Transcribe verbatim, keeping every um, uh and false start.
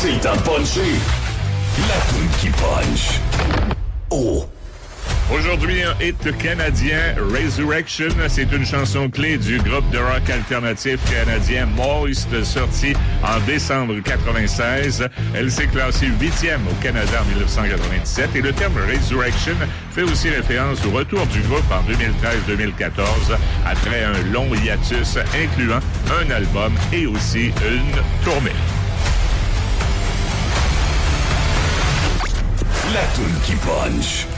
C'est le temps de puncher. La toune qui punch. Oh. Aujourd'hui, un hit canadien, Resurrection. C'est une chanson clé du groupe de rock alternatif canadien Moist, sortie en décembre quatre-vingt-seize. Elle s'est classée huitième au Canada en dix-neuf cent quatre-vingt-dix-sept et le terme Resurrection fait aussi référence au retour du groupe en deux mille treize deux mille quatorze après un long hiatus incluant un album et aussi une tournée. La toune qui punch.